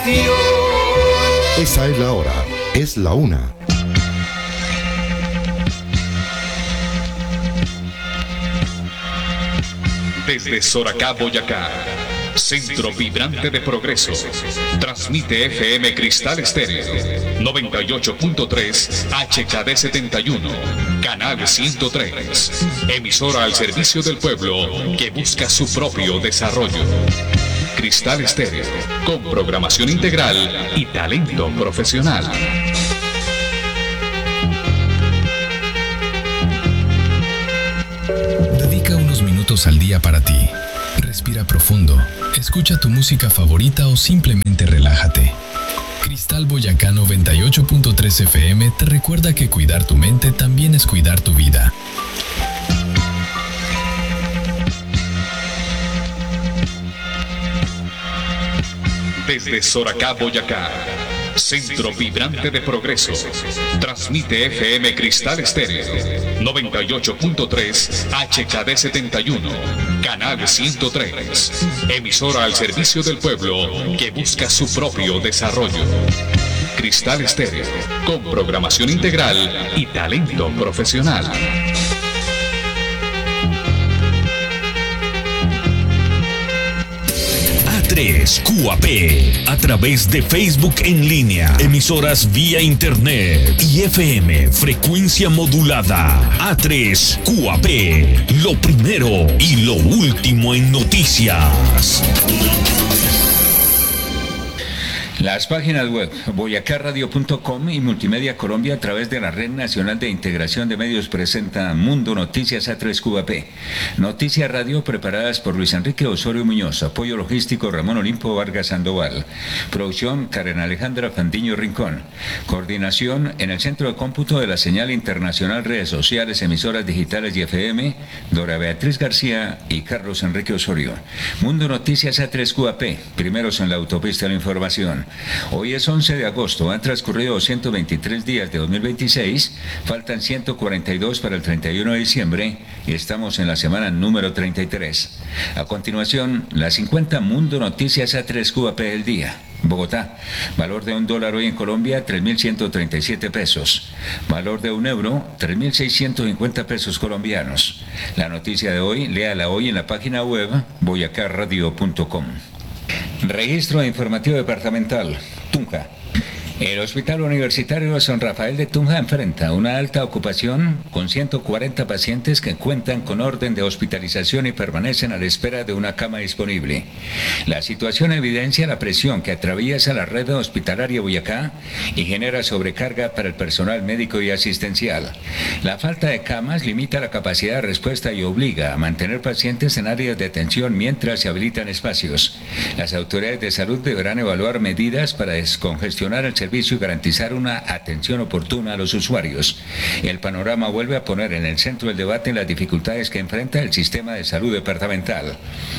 estación. Esa es la hora, es la 1. Desde Soracá, Boyacá, centro vibrante de progreso, transmite FM Cristal Estéreo, 98.3 HKD 71, canal 103, emisora al servicio del pueblo que busca su propio desarrollo. Cristal Estéreo, con programación integral y talento profesional. Dedica unos minutos al día para ti. Respira profundo, escucha tu música favorita o simplemente relájate. Cristal Boyacá 98.3 FM te recuerda que cuidar tu mente también es cuidar tu vida. Desde Soracá, Boyacá, centro vibrante de progreso, transmite FM Cristal Estéreo, 98.3 HKD 71, canal 103, emisora al servicio del pueblo que busca su propio desarrollo. Cristal Estéreo, con programación integral y talento profesional. A3QAP, a través de Facebook en línea, emisoras vía internet y FM, frecuencia modulada. A3QAP, lo primero y lo último en noticias. Las páginas web boyacarradio.com y Multimedia Colombia a través de la Red Nacional de Integración de Medios presenta Mundo Noticias A3QAP. Noticias Radio preparadas por Luis Enrique Osorio Muñoz. Apoyo logístico Ramón Olimpo Vargas Sandoval. Producción Karen Alejandra Fandiño Rincón. Coordinación en el Centro de Cómputo de la Señal Internacional, Redes Sociales, Emisoras Digitales y FM, Dora Beatriz García y Carlos Enrique Osorio. Mundo Noticias A3QAP, primeros en la autopista de la información. Hoy es 11 de agosto, han transcurrido 223 días de 2026, faltan 142 para el 31 de diciembre y estamos en la semana número 33. A continuación, las 50 Mundo Noticias A3QAP del día. Bogotá, valor de $1 hoy en Colombia, 3.137 pesos. Valor de €1, 3.650 pesos colombianos. La noticia de hoy, léala hoy en la página web boyacarradio.com. Registro informativo departamental, Tunja. El Hospital Universitario San Rafael de Tunja enfrenta una alta ocupación con 140 pacientes que cuentan con orden de hospitalización y permanecen a la espera de una cama disponible. La situación evidencia la presión que atraviesa la red hospitalaria Boyacá y genera sobrecarga para el personal médico y asistencial. La falta de camas limita la capacidad de respuesta y obliga a mantener pacientes en áreas de atención mientras se habilitan espacios. Las autoridades de salud deberán evaluar medidas para descongestionar el servicio y garantizar una atención oportuna a los usuarios. El panorama vuelve a poner en el centro del debate las dificultades que enfrenta el sistema de salud departamental.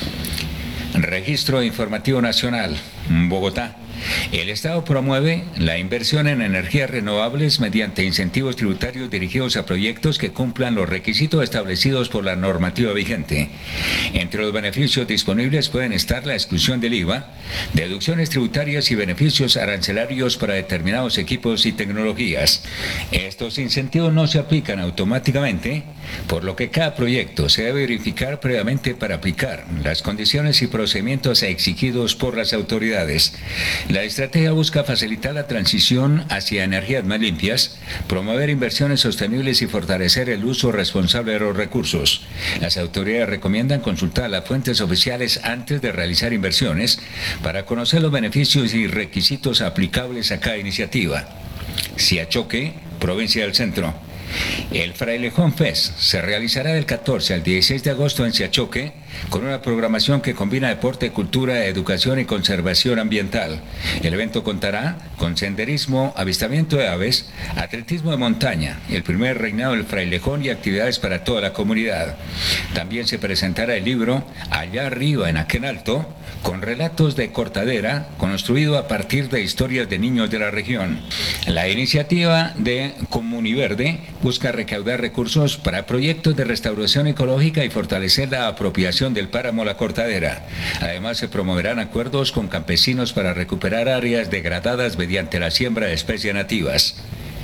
Registro Informativo Nacional, Bogotá. El Estado promueve la inversión en energías renovables mediante incentivos tributarios dirigidos a proyectos que cumplan los requisitos establecidos por la normativa vigente. Entre los beneficios disponibles pueden estar la exclusión del IVA, deducciones tributarias y beneficios arancelarios para determinados equipos y tecnologías. Estos incentivos no se aplican automáticamente, por lo que cada proyecto se debe verificar previamente para aplicar las condiciones y procedimientos exigidos por las autoridades. La estrategia busca facilitar la transición hacia energías más limpias, promover inversiones sostenibles y fortalecer el uso responsable de los recursos. Las autoridades recomiendan consultar las fuentes oficiales antes de realizar inversiones para conocer los beneficios y requisitos aplicables a cada iniciativa. Siachoque, Provincia del Centro. El Frailejón Fest se realizará del 14 al 16 de agosto en Siachoque, con una programación que combina deporte, cultura, educación y conservación ambiental. El evento contará con senderismo, avistamiento de aves, atletismo de montaña, el primer reinado del frailejón y actividades para toda la comunidad. También se presentará el libro Allá arriba en aquel alto, con relatos de cortadera, construido a partir de historias de niños de la región. La iniciativa de Comuniverde busca recaudar recursos para proyectos de restauración ecológica y fortalecer la apropiación recuperación del páramo La Cortadera. Además, se promoverán acuerdos con campesinos para recuperar áreas degradadas mediante la siembra de especies nativas.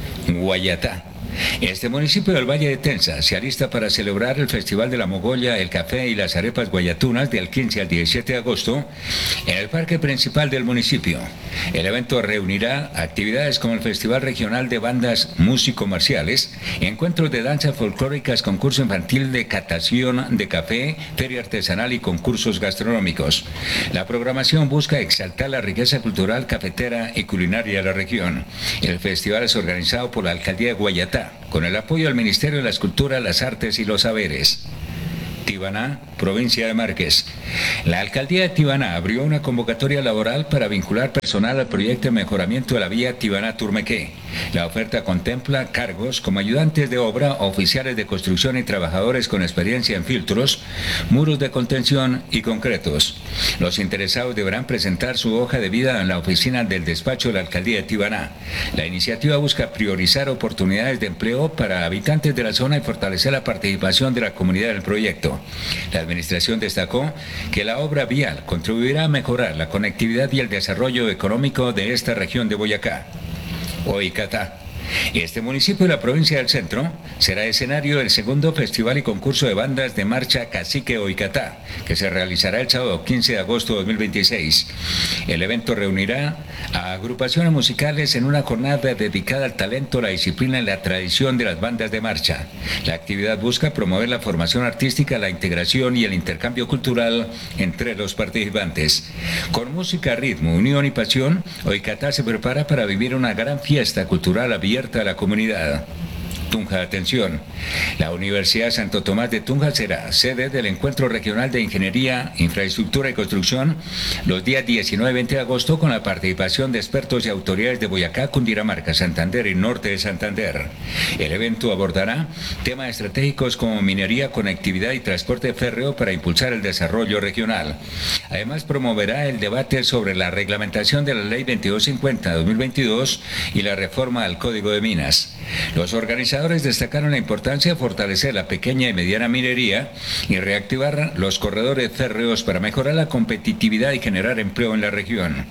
Guayatá. Este municipio del Valle de Tensa se alista para celebrar el Festival de la Mogolla, el Café y las Arepas Guayatunas del 15 al 17 de agosto en el parque principal del municipio. El evento reunirá actividades como el Festival Regional de Bandas Músico-Marciales, encuentros de danzas folclóricas, concurso infantil de catación de café, feria artesanal y concursos gastronómicos. La programación busca exaltar la riqueza cultural, cafetera y culinaria de la región. El festival es organizado por la Alcaldía de Guayatá, con el apoyo del Ministerio de las Culturas, las Artes y los Saberes. Tibaná, provincia de Márquez. La alcaldía de Tibaná abrió una convocatoria laboral para vincular personal al proyecto de mejoramiento de la vía Tibaná-Turmequé. La oferta contempla cargos como ayudantes de obra, oficiales de construcción y trabajadores con experiencia en filtros, muros de contención y concretos. Los interesados deberán presentar su hoja de vida en la oficina del despacho de la alcaldía de Tibaná. La iniciativa busca priorizar oportunidades de empleo para habitantes de la zona y fortalecer la participación de la comunidad en el proyecto. La administración destacó que la obra vial contribuirá a mejorar la conectividad y el desarrollo económico de esta región de Boyacá. Oicatá. Este municipio de la provincia del Centro será escenario del segundo Festival y Concurso de Bandas de Marcha Cacique Oicatá, que se realizará el sábado 15 de agosto de 2026. El evento reunirá a agrupaciones musicales en una jornada dedicada al talento, la disciplina y la tradición de las bandas de marcha. La actividad busca promover la formación artística, la integración y el intercambio cultural entre los participantes. Con música, ritmo, unión y pasión, Oicatá se prepara para vivir una gran fiesta cultural abierta a la comunidad. Tunja, atención. La Universidad Santo Tomás de Tunja será sede del Encuentro Regional de Ingeniería, Infraestructura y Construcción los días 19 y 20 de agosto con la participación de expertos y autoridades de Boyacá, Cundinamarca, Santander y Norte de Santander. El evento abordará temas estratégicos como minería, conectividad y transporte férreo para impulsar el desarrollo regional. Además, promoverá el debate sobre la reglamentación de la Ley 2250 de 2022 y la reforma al Código de Minas. Los organizadores destacaron la importancia de fortalecer la pequeña y mediana minería y reactivar los corredores férreos para mejorar la competitividad y generar empleo en la región.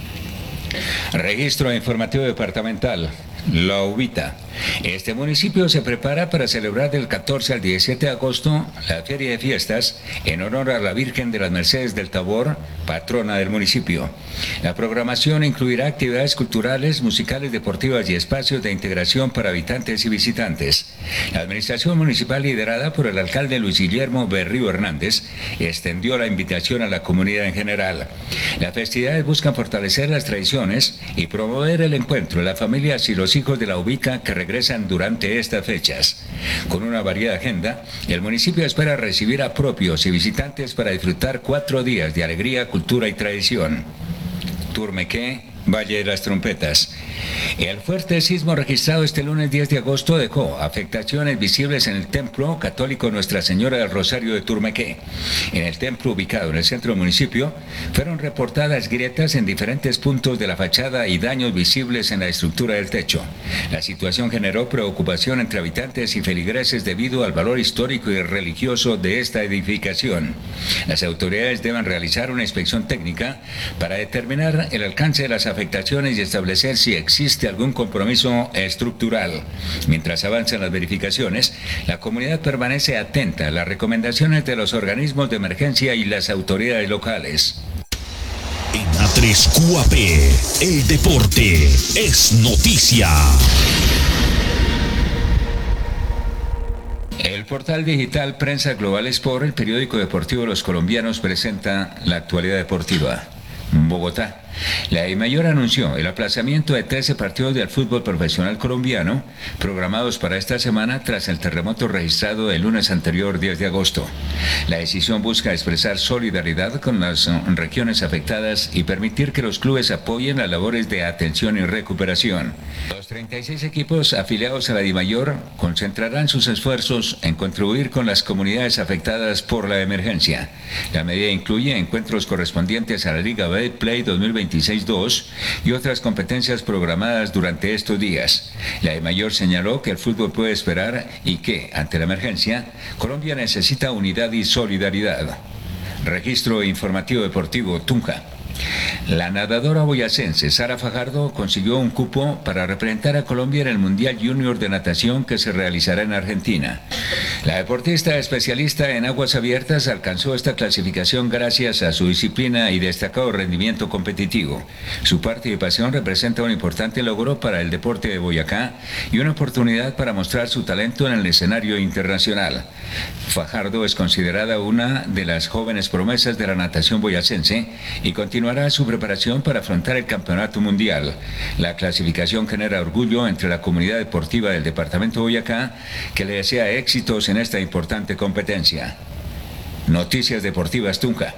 Registro informativo departamental. La Ubita. Este municipio se prepara para celebrar del 14 al 17 de agosto la Feria de Fiestas en honor a la Virgen de las Mercedes del Tabor, patrona del municipio. La programación incluirá actividades culturales, musicales, deportivas y espacios de integración para habitantes y visitantes. La administración municipal, liderada por el alcalde Luis Guillermo Berrío Hernández, extendió la invitación a la comunidad en general. Las festividades buscan fortalecer las tradiciones y promover el encuentro de las familias y los hijos de la Ubita que regresan durante estas fechas. Con una variada agenda, el municipio espera recibir a propios y visitantes para disfrutar 4 días de alegría, cultura y tradición. Turmequé, Valle de las Trompetas. El fuerte sismo registrado este lunes 10 de agosto dejó afectaciones visibles en el templo católico Nuestra Señora del Rosario de Turmequé. En el templo, ubicado en el centro del municipio, fueron reportadas grietas en diferentes puntos de la fachada y daños visibles en la estructura del techo. La situación generó preocupación entre habitantes y feligreses debido al valor histórico y religioso de esta edificación. Las autoridades deben realizar una inspección técnica para determinar el alcance de las afectaciones y establecer si existe algún compromiso estructural. Mientras avanzan las verificaciones, la comunidad permanece atenta a las recomendaciones de los organismos de emergencia y las autoridades locales. En A3QAP, el deporte es noticia. El portal digital Prensa Global Sport, el periódico deportivo de los colombianos, presenta la actualidad deportiva. Bogotá. La DIMAYOR anunció el aplazamiento de 13 partidos del fútbol profesional colombiano programados para esta semana tras el terremoto registrado el lunes anterior, 10 de agosto. La decisión busca expresar solidaridad con las regiones afectadas y permitir que los clubes apoyen las labores de atención y recuperación. Los 36 equipos afiliados a la DIMAYOR concentrarán sus esfuerzos en contribuir con las comunidades afectadas por la emergencia. La medida incluye encuentros correspondientes a la Liga Betplay 2026-2 y otras competencias programadas durante estos días. La DIMAYOR señaló que el fútbol puede esperar y que, ante la emergencia, Colombia necesita unidad y solidaridad. Registro informativo deportivo Tunja. La nadadora boyacense Sara Fajardo consiguió un cupo para representar a Colombia en el Mundial Junior de Natación que se realizará en Argentina. La deportista especialista en aguas abiertas alcanzó esta clasificación gracias a su disciplina y destacado rendimiento competitivo. Su participación representa un importante logro para el deporte de Boyacá y una oportunidad para mostrar su talento en el escenario internacional. Fajardo es considerada una de las jóvenes promesas de la natación boyacense y continuará su preparación para afrontar el campeonato mundial. La clasificación genera orgullo entre la comunidad deportiva del departamento de Boyacá, que le desea éxitos en esta importante competencia. Noticias deportivas Tunja.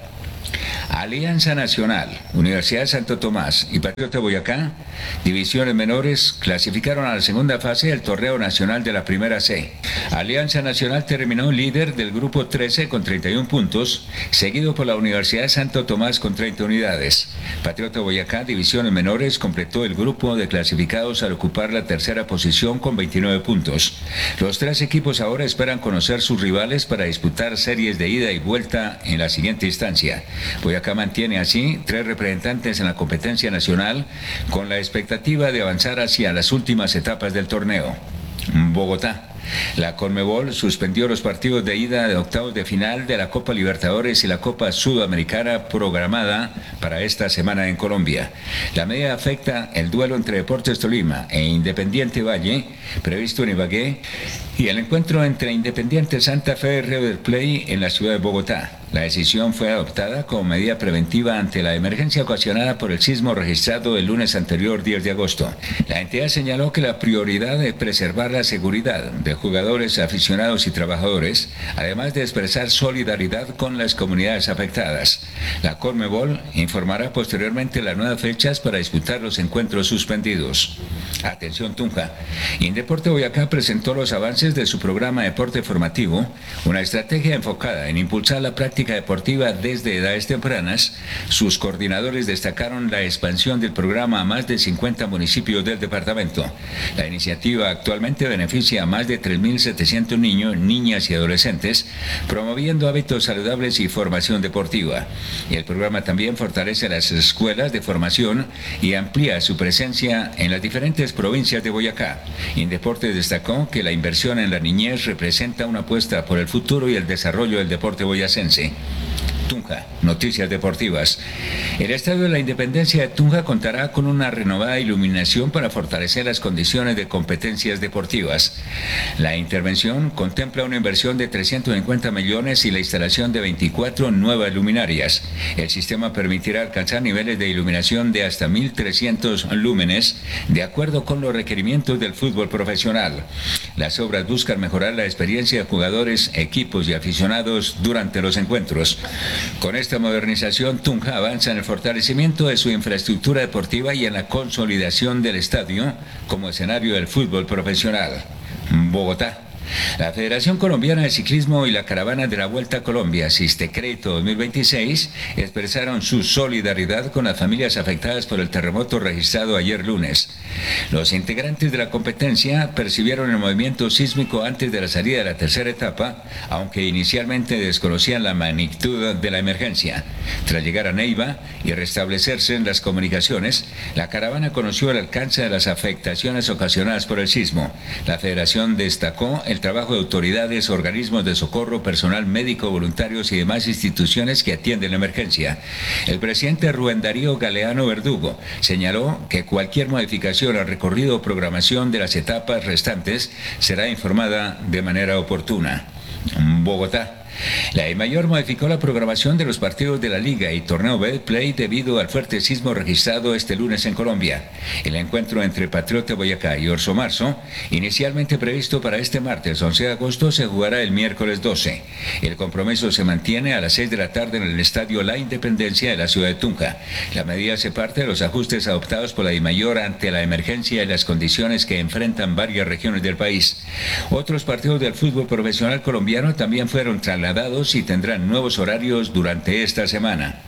Alianza Nacional, Universidad de Santo Tomás y Patriota Boyacá, divisiones menores, clasificaron a la segunda fase del torneo nacional de la primera C. Alianza Nacional terminó líder del grupo 13 con 31 puntos, seguido por la Universidad de Santo Tomás con 30 unidades. Patriota Boyacá, divisiones menores, completó el grupo de clasificados al ocupar la tercera posición con 29 puntos. Los tres equipos ahora esperan conocer sus rivales para disputar series de ida y vuelta en la siguiente instancia. Boyacá mantiene así 3 representantes en la competencia nacional con la expectativa de avanzar hacia las últimas etapas del torneo. Bogotá. La Conmebol suspendió los partidos de ida de octavos de final de la Copa Libertadores y la Copa Sudamericana programada para esta semana en Colombia. La medida afecta el duelo entre Deportes Tolima e Independiente Valle, previsto en Ibagué, y el encuentro entre Independiente Santa Fe y River Plate en la ciudad de Bogotá. La decisión fue adoptada como medida preventiva ante la emergencia ocasionada por el sismo registrado el lunes anterior, 10 de agosto. La entidad señaló que la prioridad es preservar la seguridad de jugadores, aficionados y trabajadores, además de expresar solidaridad con las comunidades afectadas. La Conmebol informará posteriormente las nuevas fechas para disputar los encuentros suspendidos. Atención Tunja. Indeporte Boyacá presentó los avances de su programa Deporte Formativo, una estrategia enfocada en impulsar la práctica deportiva desde edades tempranas. Sus coordinadores destacaron la expansión del programa a más de 50 municipios del departamento. La iniciativa actualmente beneficia a más de 3.700 niños, niñas y adolescentes, promoviendo hábitos saludables y formación deportiva. El programa también fortalece las escuelas de formación y amplía su presencia en las diferentes provincias de Boyacá. Indeporte destacó que la inversión en la niñez representa una apuesta por el futuro y el desarrollo del deporte boyacense. Tunja, noticias deportivas. El Estadio de la Independencia de Tunja contará con una renovada iluminación para fortalecer las condiciones de competencias deportivas. La intervención contempla una inversión de 350 millones y la instalación de 24 nuevas luminarias. El sistema permitirá alcanzar niveles de iluminación de hasta 1.300 lúmenes, de acuerdo con los requerimientos del fútbol profesional. Las obras buscan mejorar la experiencia de jugadores, equipos y aficionados durante los encuentros. Con esta modernización, Tunja avanza en el fortalecimiento de su infraestructura deportiva y en la consolidación del estadio como escenario del fútbol profesional. Bogotá. La Federación Colombiana de Ciclismo y la Caravana de la Vuelta a Colombia, Sistecreto 2026, expresaron su solidaridad con las familias afectadas por el terremoto registrado ayer lunes. Los integrantes de la competencia percibieron el movimiento sísmico antes de la salida de la tercera etapa, aunque inicialmente desconocían la magnitud de la emergencia. Tras llegar a Neiva y restablecerse en las comunicaciones, la caravana conoció el alcance de las afectaciones ocasionadas por el sismo. La Federación destacó el trabajo de autoridades, organismos de socorro, personal médico, voluntarios y demás instituciones que atienden la emergencia. El presidente Rubén Darío Galeano Verdugo señaló que cualquier modificación al recorrido o programación de las etapas restantes será informada de manera oportuna. Bogotá. La DIMAYOR modificó la programación de los partidos de la Liga y Torneo Betplay debido al fuerte sismo registrado este lunes en Colombia. El encuentro entre Patriota Boyacá y Orso Marzo, inicialmente previsto para este martes 11 de agosto, se jugará el miércoles 12. El compromiso se mantiene a las 6 de la tarde en el Estadio La Independencia de la ciudad de Tunja. La medida se parte de los ajustes adoptados por la DIMAYOR ante la emergencia y las condiciones que enfrentan varias regiones del país. Otros partidos del fútbol profesional colombiano también fueron trasladados y tendrán nuevos horarios durante esta semana.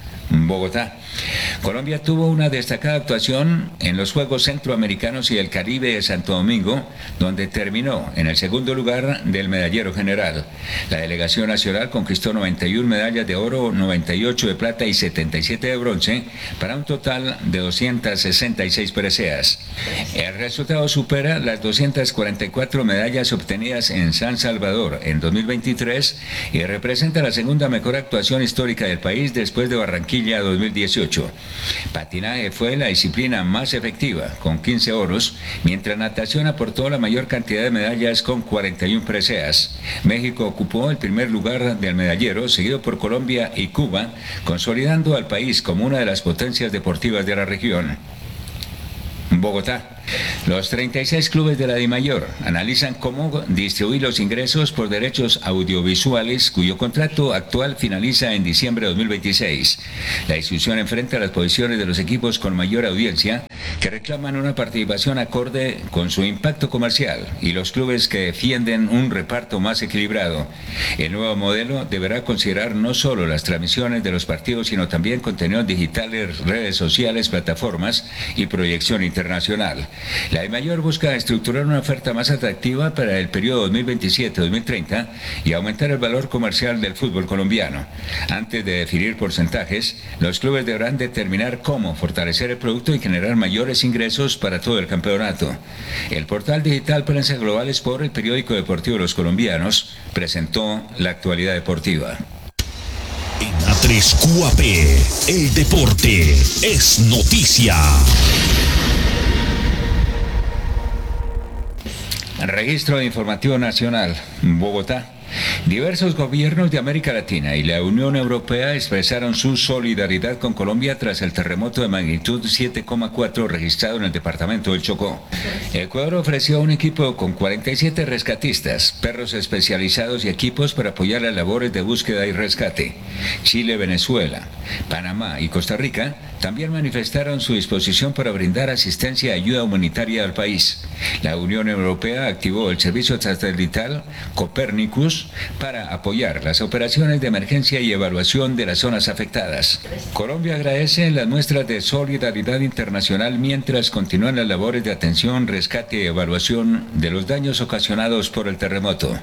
Bogotá. Colombia tuvo una destacada actuación en los Juegos Centroamericanos y el Caribe de Santo Domingo, donde terminó en el segundo lugar del medallero general. La delegación nacional conquistó 91 medallas de oro, 98 de plata y 77 de bronce, para un total de 266 preseas. El resultado supera las 244 medallas obtenidas en San Salvador en 2023 y representa la segunda mejor actuación histórica del país después de Barranquilla 2018. Patinaje fue la disciplina más efectiva, con 15 oros, mientras natación aportó la mayor cantidad de medallas con 41 preseas. México ocupó el primer lugar del medallero, seguido por Colombia y Cuba, consolidando al país como una de las potencias deportivas de la región. Bogotá. Los 36 clubes de la DIMAYOR analizan cómo distribuir los ingresos por derechos audiovisuales cuyo contrato actual finaliza en diciembre de 2026. La discusión enfrenta las posiciones de los equipos con mayor audiencia que reclaman una participación acorde con su impacto comercial y los clubes que defienden un reparto más equilibrado. El nuevo modelo deberá considerar no solo las transmisiones de los partidos, sino también contenidos digitales, redes sociales, plataformas y proyección internacional. La DIMAYOR busca estructurar una oferta más atractiva para el periodo 2027-2030 y aumentar el valor comercial del fútbol colombiano. Antes de definir porcentajes, los clubes deberán determinar cómo fortalecer el producto y generar mayores ingresos para todo el campeonato. El portal digital Prensa Global Sport, el periódico deportivo de los colombianos, presentó la actualidad deportiva. En A3 QAP, el deporte es noticia. Registro Informativo Nacional, Bogotá. Diversos gobiernos de América Latina y la Unión Europea expresaron su solidaridad con Colombia tras el terremoto de magnitud 7,4 registrado en el departamento del Chocó. Ecuador ofreció un equipo con 47 rescatistas, perros especializados y equipos para apoyar las labores de búsqueda y rescate. Chile, Venezuela, Panamá y Costa Rica también manifestaron su disposición para brindar asistencia y ayuda humanitaria al país. La Unión Europea activó el servicio satelital Copernicus para apoyar las operaciones de emergencia y evaluación de las zonas afectadas. Colombia agradece las muestras de solidaridad internacional mientras continúan las labores de atención, rescate y evaluación de los daños ocasionados por el terremoto.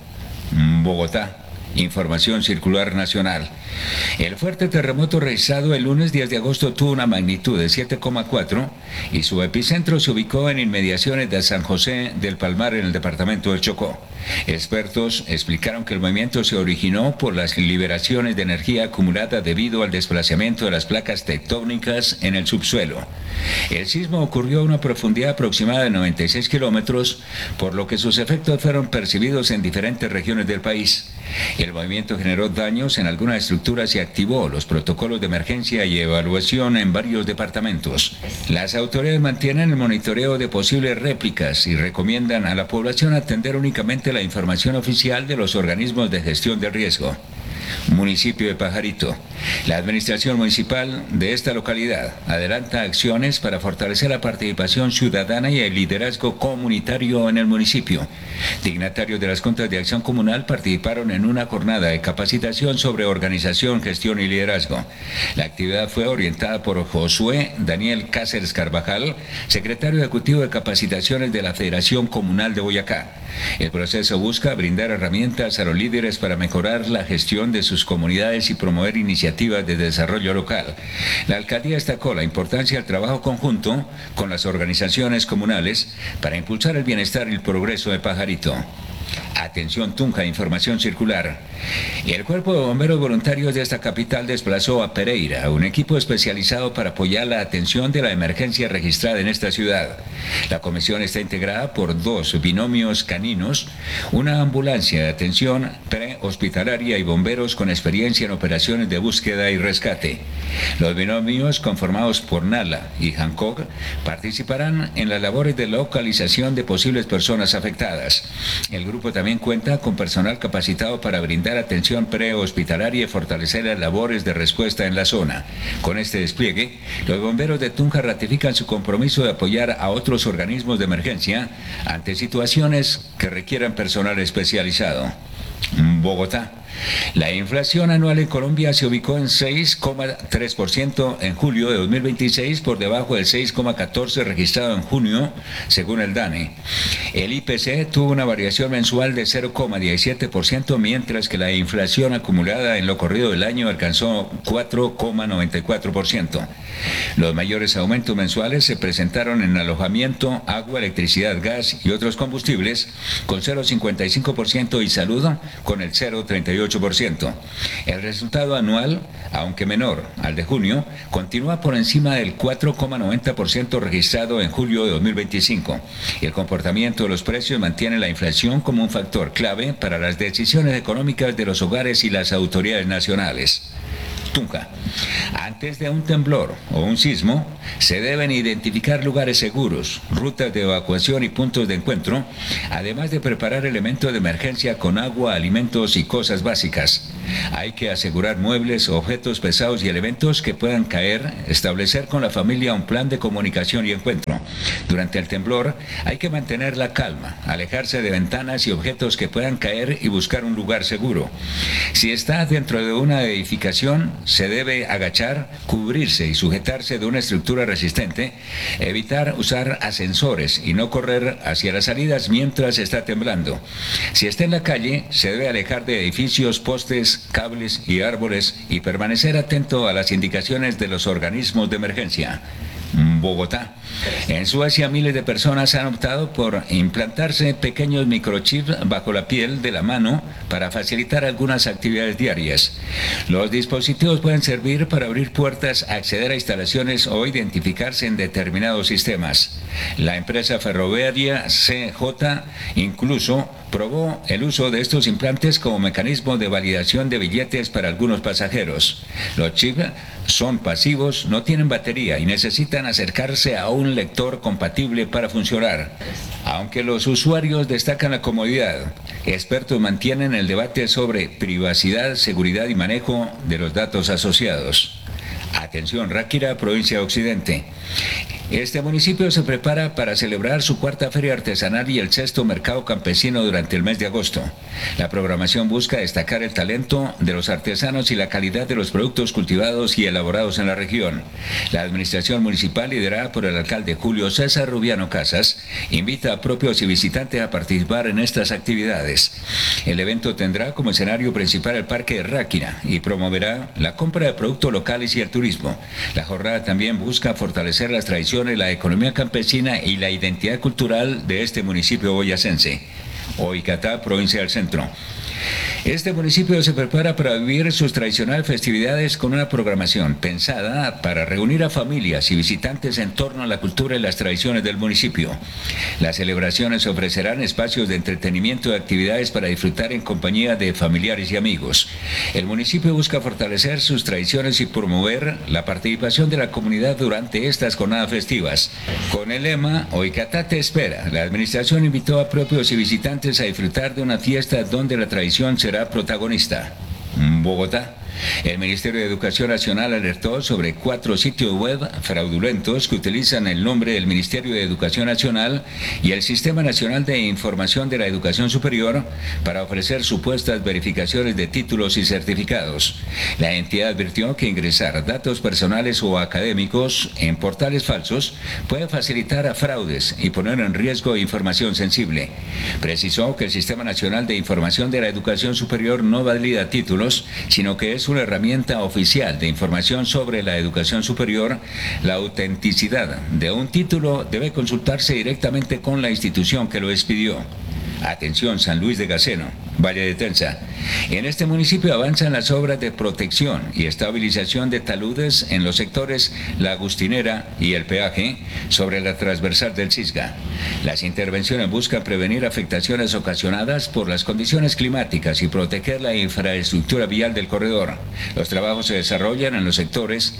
Bogotá. Información circular nacional. El fuerte terremoto registrado el lunes 10 de agosto tuvo una magnitud de 7,4 y su epicentro se ubicó en inmediaciones de San José del Palmar, en el departamento del Chocó. Expertos explicaron que el movimiento se originó por las liberaciones de energía acumulada debido al desplazamiento de las placas tectónicas en el subsuelo. El sismo ocurrió a una profundidad aproximada de 96 kilómetros, por lo que sus efectos fueron percibidos en diferentes regiones del país. El movimiento generó daños en algunas estructuras y activó los protocolos de emergencia y evaluación en varios departamentos. Las autoridades mantienen el monitoreo de posibles réplicas y recomiendan a la población atender únicamente la información oficial de los organismos de gestión del riesgo. Municipio de Pajarito. La administración municipal de esta localidad adelanta acciones para fortalecer la participación ciudadana y el liderazgo comunitario en el municipio. Dignatarios de las juntas de acción comunal participaron en una jornada de capacitación sobre organización, gestión y liderazgo. La actividad fue orientada por Josué Daniel Cáceres Carvajal, secretario ejecutivo de capacitaciones de la Federación Comunal de Boyacá. El proceso busca brindar herramientas a los líderes para mejorar la gestión de sus comunidades y promover iniciativas de desarrollo local. La alcaldía destacó la importancia del trabajo conjunto con las organizaciones comunales para impulsar el bienestar y el progreso de Pajarito. Atención Tunja, información circular. El Cuerpo de Bomberos Voluntarios de esta capital desplazó a Pereira, un equipo especializado para apoyar la atención de la emergencia registrada en esta ciudad. La comisión está integrada por 2 binomios caninos, una ambulancia de atención prehospitalaria y bomberos con experiencia en operaciones de búsqueda y rescate. Los binomios, conformados por Nala y Hancock, participarán en las labores de localización de posibles personas afectadas. El grupo también cuenta con personal capacitado para brindar atención prehospitalaria y fortalecer las labores de respuesta en la zona. Con este despliegue, los bomberos de Tunja ratifican su compromiso de apoyar a otros organismos de emergencia ante situaciones que requieran personal especializado. Bogotá. La inflación anual en Colombia se ubicó en 6,3% en julio de 2026, por debajo del 6,14% registrado en junio, según el DANE. El IPC tuvo una variación mensual de 0,17%, mientras que la inflación acumulada en lo corrido del año alcanzó 4,94%. Los mayores aumentos mensuales se presentaron en alojamiento, agua, electricidad, gas y otros combustibles, con 0,55%, y salud con el 0,38%. El resultado anual, aunque menor al de junio, continúa por encima del 4,90% registrado en julio de 2025. El comportamiento de los precios mantiene la inflación como un factor clave para las decisiones económicas de los hogares y las autoridades nacionales. Tunja. Antes de un temblor o un sismo, se deben identificar lugares seguros, rutas de evacuación y puntos de encuentro, además de preparar elementos de emergencia con agua, alimentos y cosas básicas. Hay que asegurar muebles, objetos pesados y elementos que puedan caer, establecer con la familia un plan de comunicación y encuentro. Durante el temblor, hay que mantener la calma, alejarse de ventanas y objetos que puedan caer y buscar un lugar seguro. Si está dentro de una edificación, se debe agachar, cubrirse y sujetarse de una estructura resistente, evitar usar ascensores y no correr hacia las salidas mientras está temblando. Si está en la calle, se debe alejar de edificios, postes, cables y árboles y permanecer atento a las indicaciones de los organismos de emergencia. Bogotá. En Suecia, miles de personas han optado por implantarse pequeños microchips bajo la piel de la mano para facilitar algunas actividades diarias. Los dispositivos pueden servir para abrir puertas, acceder a instalaciones o identificarse en determinados sistemas. La empresa ferroviaria CJ incluso probó el uso de estos implantes como mecanismo de validación de billetes para algunos pasajeros. Los chips son pasivos, no tienen batería y necesitan acercarse a un lector compatible para funcionar. Aunque los usuarios destacan la comodidad, expertos mantienen el debate sobre privacidad, seguridad y manejo de los datos asociados. Atención, Ráquira, provincia de Occidente. Este municipio se prepara para celebrar su cuarta feria artesanal y el sexto mercado campesino durante el mes de agosto. La programación busca destacar el talento de los artesanos y la calidad de los productos cultivados y elaborados en la región. La administración municipal, liderada por el alcalde Julio César Rubiano Casas, invita a propios y visitantes a participar en estas actividades. El evento tendrá como escenario principal el Parque de Ráquira y promoverá la compra de productos locales y el turismo. La jornada también busca fortalecer las tradiciones, la economía campesina y la identidad cultural de este municipio boyacense. Oicatá, provincia del Centro. Este municipio se prepara para vivir sus tradicionales festividades con una programación pensada para reunir a familias y visitantes en torno a la cultura y las tradiciones del municipio. Las celebraciones ofrecerán espacios de entretenimiento y actividades para disfrutar en compañía de familiares y amigos. El municipio busca fortalecer sus tradiciones y promover la participación de la comunidad durante estas jornadas festivas. Con el lema Oicatá te espera, la administración invitó a propios y visitantes a disfrutar de una fiesta donde la tradición será protagonista. Bogotá. El Ministerio de Educación Nacional alertó sobre 4 sitios web fraudulentos que utilizan el nombre del Ministerio de Educación Nacional y el Sistema Nacional de Información de la Educación Superior para ofrecer supuestas verificaciones de títulos y certificados. La entidad advirtió que ingresar datos personales o académicos en portales falsos puede facilitar a fraudes y poner en riesgo información sensible. Precisó que el Sistema Nacional de Información de la Educación Superior no valida títulos, sino que es una herramienta oficial de información sobre la educación superior. La autenticidad de un título debe consultarse directamente con la institución que lo expidió. Atención, San Luis de Gaceno, Valle de Tensa. En este municipio avanzan las obras de protección y estabilización de taludes en los sectores La Agustinera y el peaje sobre la transversal del Cisga. Las intervenciones buscan prevenir afectaciones ocasionadas por las condiciones climáticas y proteger la infraestructura vial del corredor. Los trabajos se desarrollan en los sectores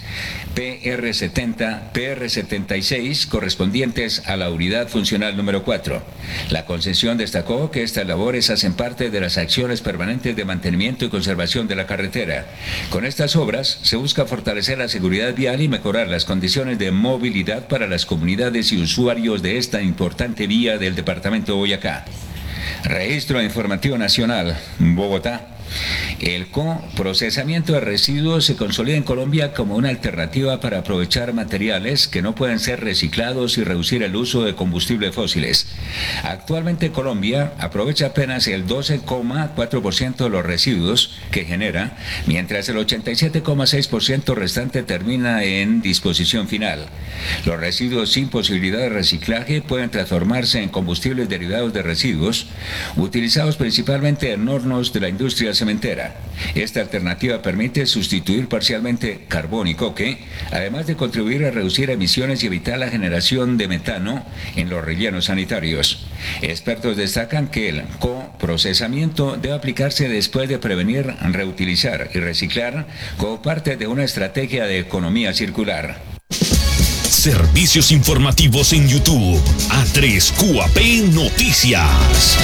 PR70, PR76, correspondientes a la unidad funcional número 4. La concesión destacó que estas labores hacen parte de las acciones permanentes de mantenimiento y conservación de la carretera. Con estas obras se busca fortalecer la seguridad vial y mejorar las condiciones de movilidad para las comunidades y usuarios de esta importante vía del departamento de Boyacá. Registro Informativo Nacional, Bogotá. El coprocesamiento de residuos se consolida en Colombia como una alternativa para aprovechar materiales que no pueden ser reciclados y reducir el uso de combustibles fósiles. Actualmente Colombia aprovecha apenas el 12,4% de los residuos que genera, mientras el 87,6% restante termina en disposición final. Los residuos sin posibilidad de reciclaje pueden transformarse en combustibles derivados de residuos, utilizados principalmente en hornos de la industria cementera. Esta alternativa permite sustituir parcialmente carbón y coque, además de contribuir a reducir emisiones y evitar la generación de metano en los rellenos sanitarios. Expertos destacan que el coprocesamiento debe aplicarse después de prevenir, reutilizar y reciclar como parte de una estrategia de economía circular. Servicios informativos en YouTube. A3QAP Noticias.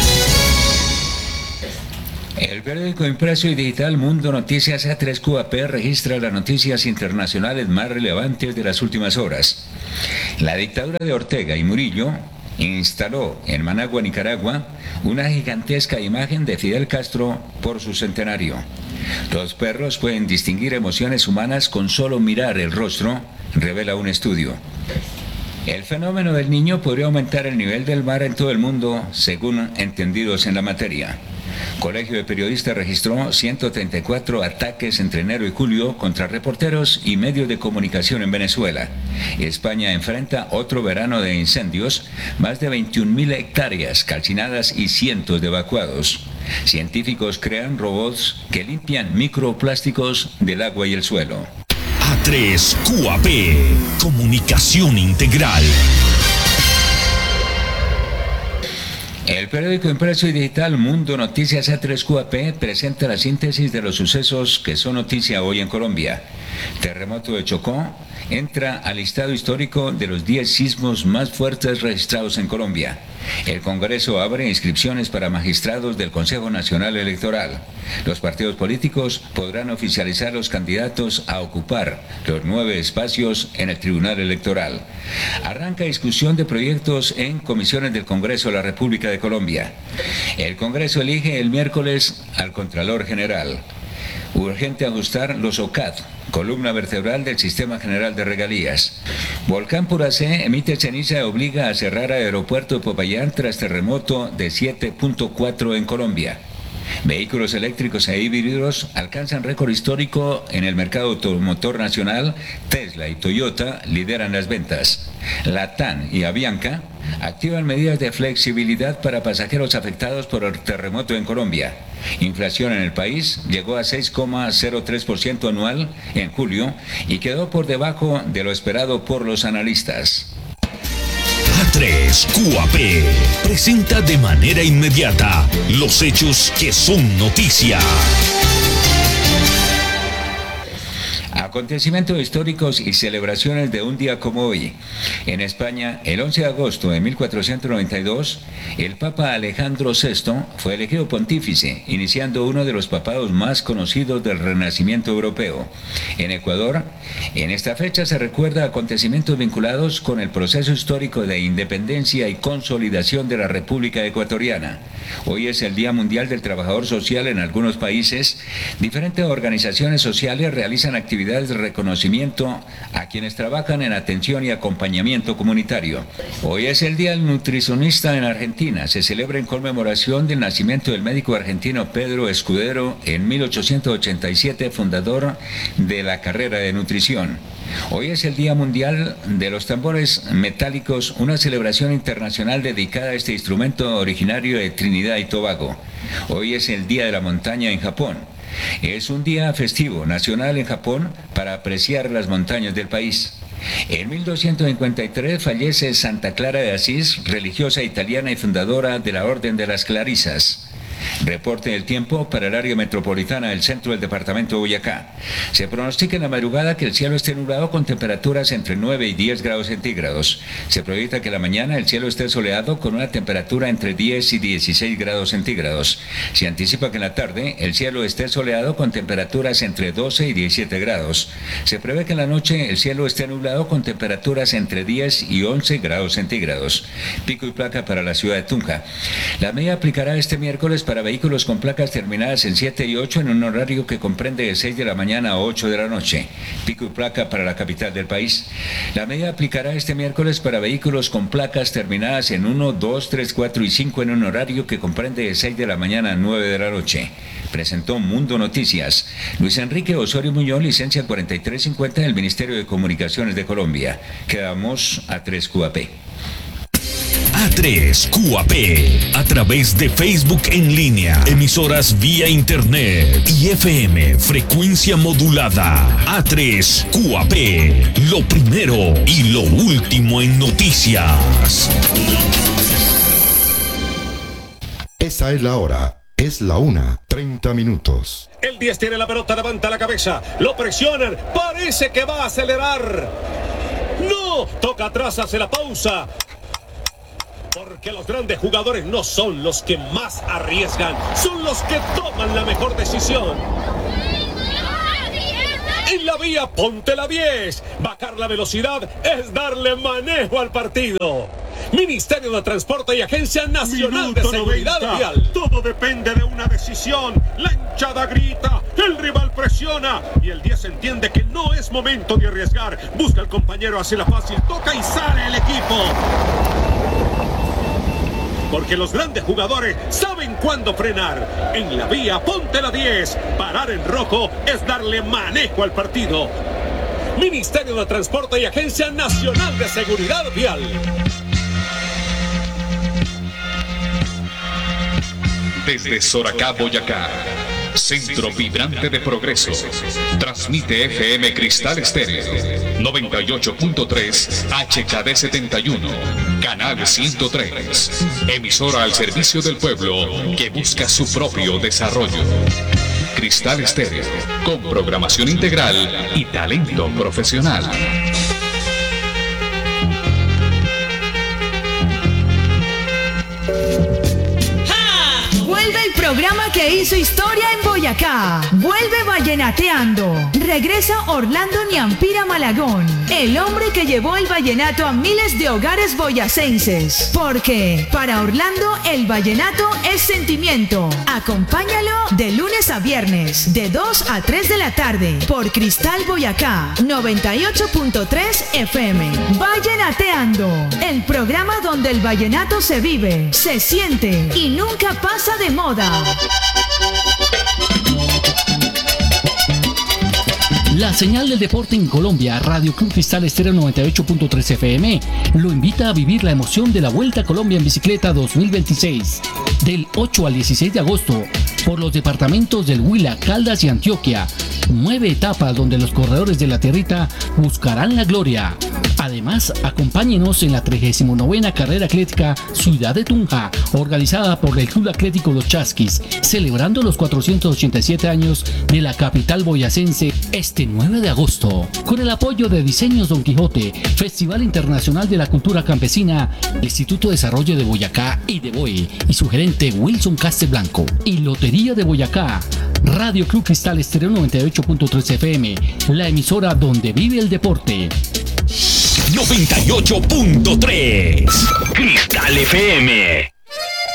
El periódico impreso y digital Mundo Noticias A3QAP registra las noticias internacionales más relevantes de las últimas horas. La dictadura de Ortega y Murillo instaló en Managua, Nicaragua, una gigantesca imagen de Fidel Castro por su centenario. Los perros pueden distinguir emociones humanas con solo mirar el rostro, revela un estudio. El fenómeno del Niño podría aumentar el nivel del mar en todo el mundo, según entendidos en la materia. Colegio de Periodistas registró 134 ataques entre enero y julio contra reporteros y medios de comunicación en Venezuela. España enfrenta otro verano de incendios, más de 21.000 hectáreas calcinadas y cientos de evacuados. Científicos crean robots que limpian microplásticos del agua y el suelo. A3QAP, comunicación integral. El periódico impreso y digital Mundo Noticias A3QAP presenta la síntesis de los sucesos que son noticia hoy en Colombia. Terremoto de Chocó entra al listado histórico de los 10 sismos más fuertes registrados en Colombia. El Congreso abre inscripciones para magistrados del Consejo Nacional Electoral. Los partidos políticos podrán oficializar los candidatos a ocupar los 9 espacios en el Tribunal Electoral. Arranca discusión de proyectos en comisiones del Congreso de la República de Colombia. El Congreso elige el miércoles al Contralor General. Urgente ajustar los OCAD, columna vertebral del Sistema General de Regalías. Volcán Puracé emite ceniza y obliga a cerrar aeropuerto de Popayán tras terremoto de 7.4 en Colombia. Vehículos eléctricos e híbridos alcanzan récord histórico en el mercado automotor nacional. Tesla y Toyota lideran las ventas. Latam y Avianca activan medidas de flexibilidad para pasajeros afectados por el terremoto en Colombia. Inflación en el país llegó a 6,03% anual en julio y quedó por debajo de lo esperado por los analistas. A3QAP presenta de manera inmediata los hechos que son noticia. Acontecimientos históricos y celebraciones de un día como hoy. En España, el 11 de agosto de 1492, el Papa Alejandro VI fue elegido pontífice, iniciando uno de los papados más conocidos del Renacimiento europeo. En Ecuador, en esta fecha se recuerda acontecimientos vinculados con el proceso histórico de independencia y consolidación de la República Ecuatoriana. Hoy es el Día Mundial del Trabajador Social en algunos países. Diferentes organizaciones sociales realizan actividades de reconocimiento a quienes trabajan en atención y acompañamiento comunitario. Hoy es el Día del Nutricionista en Argentina. Se celebra en conmemoración del nacimiento del médico argentino Pedro Escudero en 1887, fundador de la carrera de nutrición. Hoy es el Día Mundial de los Tambores Metálicos, una celebración internacional dedicada a este instrumento originario de Trinidad y Tobago. Hoy es el Día de la Montaña en Japón. Es un día festivo nacional en Japón para apreciar las montañas del país. En 1253 fallece Santa Clara de Asís, religiosa italiana y fundadora de la Orden de las Clarisas. Reporte del tiempo para el área metropolitana del centro del departamento de Boyacá. Se pronostica en la madrugada que el cielo esté nublado con temperaturas entre 9 y 10 grados centígrados. Se proyecta que en la mañana el cielo esté soleado con una temperatura entre 10 y 16 grados centígrados. Se anticipa que en la tarde el cielo esté soleado con temperaturas entre 12 y 17 grados. Se prevé que en la noche el cielo esté nublado con temperaturas entre 10 y 11 grados centígrados. Pico y placa para la ciudad de Tunja. La medida aplicará este miércoles para vehículos con placas terminadas en 7 y 8 en un horario que comprende de 6 de la mañana a 8 de la noche. Pico y placa para la capital del país. La medida aplicará este miércoles para vehículos con placas terminadas en 1, 2, 3, 4 y 5 en un horario que comprende de 6 de la mañana a 9 de la noche. Presentó Mundo Noticias. Luis Enrique Osorio Muñoz, licencia 4350 del Ministerio de Comunicaciones de Colombia. Quedamos A3 QAP. A3 QAP, a través de Facebook en línea, emisoras vía internet y FM, frecuencia modulada. A3 QAP, lo primero y lo último en noticias. Esa es la hora. Es la 1:30. El 10 tiene la pelota, levanta la cabeza, lo presionan, parece que va a acelerar. No, toca atrás, hace la pausa. Porque los grandes jugadores no son los que más arriesgan, son los que toman la mejor decisión. En la vía, ponte la 10. Bajar la velocidad es darle manejo al partido. Ministerio de Transporte y Agencia Nacional de Seguridad 90. Vial. Todo depende de una decisión. La hinchada grita, el rival presiona y el 10 entiende que no es momento de arriesgar. Busca al compañero, hace la fácil, toca y sale el equipo. Porque los grandes jugadores saben cuándo frenar. En la vía, ponte la 10. Parar en rojo es darle manejo al partido. Ministerio de Transporte y Agencia Nacional de Seguridad Vial. Desde Soracá, Boyacá, centro vibrante de progreso, transmite FM Cristal Estéreo, 98.3 HKD 71, canal 103, emisora al servicio del pueblo que busca su propio desarrollo. Cristal Estéreo, con programación integral y talento profesional. Vuelve el programa que hizo historia en Boyacá. Vuelve Vallenateando. Regresa Orlando Niampira Malagón, el hombre que llevó el vallenato a miles de hogares boyacenses. Porque para Orlando el vallenato es sentimiento. Acompáñalo de lunes a viernes, de 2 a 3 de la tarde, por Cristal Boyacá, 98.3 FM. Vallenateando, el programa donde el vallenato se vive, se siente y nunca pasa de moda. La señal del deporte en Colombia, Radio Club Cristal Estéreo 98.3 FM, lo invita a vivir la emoción de la Vuelta a Colombia en Bicicleta 2026, del 8 al 16 de agosto, por los departamentos del Huila, Caldas y Antioquia. 9 etapas donde los corredores de la tierrita buscarán la gloria. Además, acompáñenos en la 39ª Carrera Atlética Ciudad de Tunja, organizada por el Club Atlético Los Chasquis, celebrando los 487 años de la capital boyacense este 9 de agosto, con el apoyo de Diseños Don Quijote, Festival Internacional de la Cultura Campesina, Instituto de Desarrollo de Boyacá y de BOE, y su gerente Wilson Casteblanco, y Lotería de Boyacá. Radio Club Cristal Estéreo 98.3 FM, la emisora donde vive el deporte. 98.3 Cristal FM.